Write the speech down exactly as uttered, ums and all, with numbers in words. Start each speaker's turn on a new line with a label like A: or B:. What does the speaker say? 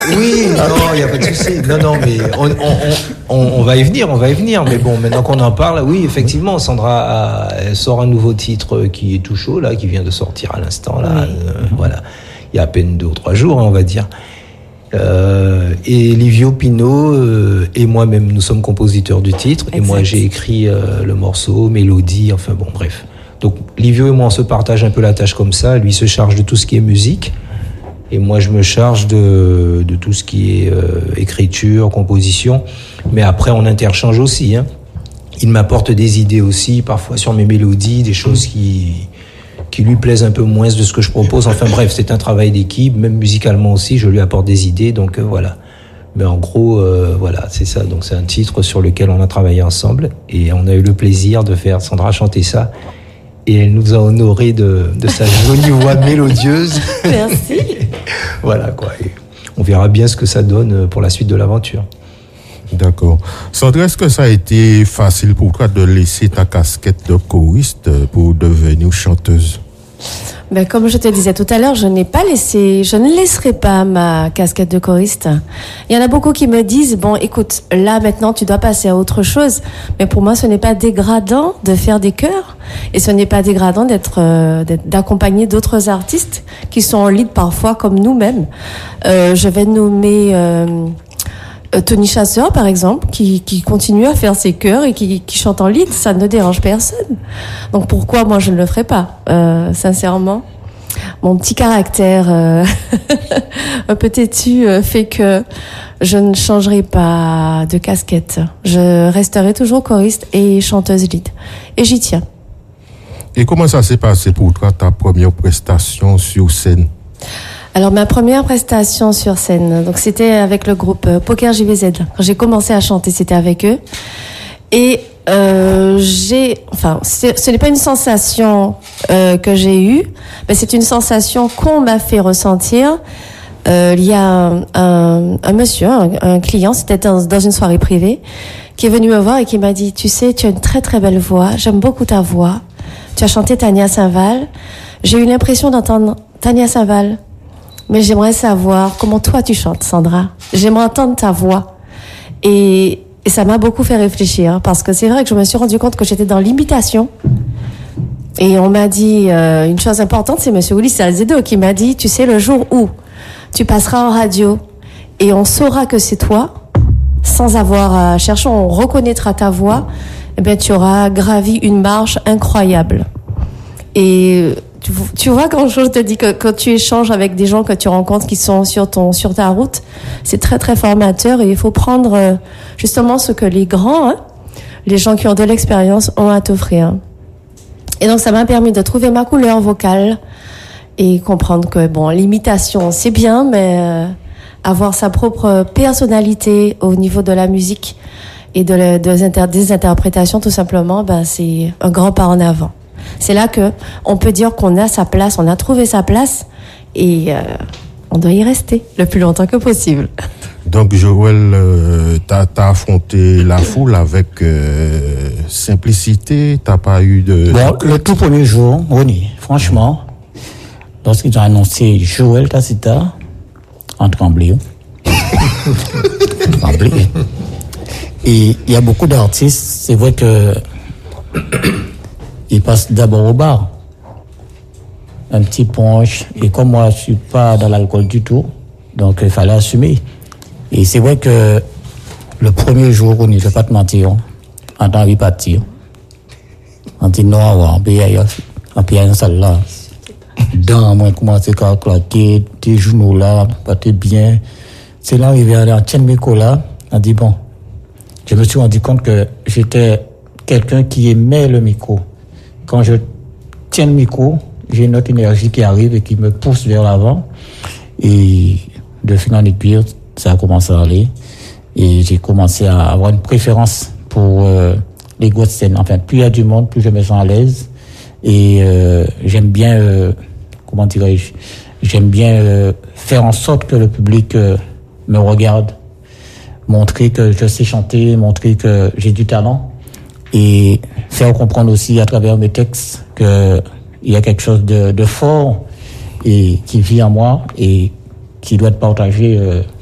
A: Oui, non, il n'y a pas de souci. Non, non, mais on, on, on, on va y venir, on va y venir. Mais bon, maintenant qu'on en parle, oui, effectivement, Sandra a, elle sort un nouveau titre qui est tout chaud, là, qui vient de sortir à l'instant, là. Oui. Euh, voilà. Il y a à peine deux ou trois jours, on va dire. Euh, et Livio Pino euh, et moi-même, nous sommes compositeurs du titre. Exact. Et moi, j'ai écrit euh, le morceau, mélodie, enfin bon, bref. Donc, Livio et moi, on se partage un peu la tâche comme ça. Lui se charge de tout ce qui est musique. Et moi, je me charge de, de tout ce qui est euh, écriture, composition. Mais après, on interchange aussi. Hein. Il m'apporte des idées aussi, parfois sur mes mélodies, des choses qui, qui lui plaisent un peu moins de ce que je propose. Enfin bref, c'est un travail d'équipe. Même musicalement aussi, je lui apporte des idées. Donc euh, voilà. Mais en gros, euh, voilà, c'est ça. Donc c'est un titre sur lequel on a travaillé ensemble. Et on a eu le plaisir de faire Sandra chanter ça. Et elle nous a honoré de, de sa jolie voix mélodieuse.
B: Merci.
A: Voilà quoi. Et on verra bien ce que ça donne pour la suite de l'aventure.
C: D'accord. Sandra, est-ce que ça a été facile pour toi de laisser ta casquette de choriste pour devenir chanteuse?
B: Ben, comme je te disais tout à l'heure, je n'ai pas laissé, je ne laisserai pas ma casquette de choriste. Il y en a beaucoup qui me disent, bon, écoute, là, maintenant, tu dois passer à autre chose. Mais pour moi, ce n'est pas dégradant de faire des chœurs. Et ce n'est pas dégradant d'être, euh, d'être d'accompagner d'autres artistes qui sont en lead parfois comme nous-mêmes. Euh, je vais nommer, euh, Tony Chasseur, par exemple, qui, qui continue à faire ses chœurs et qui, qui chante en lead, ça ne dérange personne. Donc pourquoi moi je ne le ferais pas, euh, sincèrement. Mon petit caractère euh, un peu têtu euh, fait que je ne changerai pas de casquette. Je resterai toujours choriste et chanteuse lead. Et j'y tiens.
C: Et comment ça s'est passé pour toi, ta première prestation sur scène?
B: Alors ma première prestation sur scène, donc c'était avec le groupe Poker J V Z. Quand j'ai commencé à chanter, c'était avec eux. Et euh, j'ai, enfin, c'est, ce n'est pas une sensation euh, que j'ai eue, mais c'est une sensation qu'on m'a fait ressentir. Euh, il y a un, un, un monsieur, un, un client, c'était dans, dans une soirée privée, qui est venu me voir et qui m'a dit, tu sais, tu as une très très belle voix, j'aime beaucoup ta voix. Tu as chanté Tania Saint-Val. J'ai eu l'impression d'entendre Tania Saint-Val. Mais j'aimerais savoir comment toi tu chantes, Sandra. J'aimerais entendre ta voix. Et, et ça m'a beaucoup fait réfléchir, parce que c'est vrai que je me suis rendu compte que j'étais dans l'imitation. Et on m'a dit euh, une chose importante, c'est monsieur Willy Salzedo qui m'a dit, tu sais, le jour où tu passeras en radio et on saura que c'est toi, sans avoir à chercher, on reconnaîtra ta voix, eh bien tu auras gravi une marche incroyable. Et Tu, tu vois, quand je te dis que quand tu échanges avec des gens que tu rencontres qui sont sur ton sur ta route, c'est très très formateur et il faut prendre euh, justement ce que les grands, hein, les gens qui ont de l'expérience ont à t'offrir. Et donc ça m'a permis de trouver ma couleur vocale et comprendre que bon, l'imitation c'est bien, mais euh, avoir sa propre personnalité au niveau de la musique et de, la, de inter, des interprétations tout simplement, ben c'est un grand pas en avant. C'est là que on peut dire qu'on a sa place, on a trouvé sa place et euh, on doit y rester le plus longtemps que possible.
C: Donc Joël, euh, t'as, t'as affronté la foule avec euh, simplicité, t'as pas eu de...
D: Bon, le tout premier jour, oui, franchement, lorsqu'ils ont annoncé Joël Tacita, en tremblé. tremblé. Et il y a beaucoup d'artistes, c'est vrai que ils passent d'abord au bar, un petit punch, et comme moi je suis pas dans l'alcool du tout, donc il fallait assumer. Et c'est vrai que le premier jour, on ne peut pas te mentir, en temps de partir, on dit non, on peut y aller, on peut y aller dans salle là. Dans moi, commencer à claquer, tes genoux là, pas tes bien. C'est là, arrivé à la tienne micro là, on dit bon, je me suis rendu compte que j'étais quelqu'un qui aimait le micro. Quand je tiens le micro, j'ai une autre énergie qui arrive et qui me pousse vers l'avant. Et de fil en aiguille, ça a commencé à aller. Et j'ai commencé à avoir une préférence pour euh, les grosses scènes. Enfin, plus il y a du monde, plus je me sens à l'aise. Et euh, j'aime bien, euh, comment dirais-je, j'aime bien euh, faire en sorte que le public euh, me regarde, montrer que je sais chanter, montrer que j'ai du talent. Et faire comprendre aussi à travers mes textes qu'il y a quelque chose de, de fort et qui vit en moi et qui doit être partagé euh,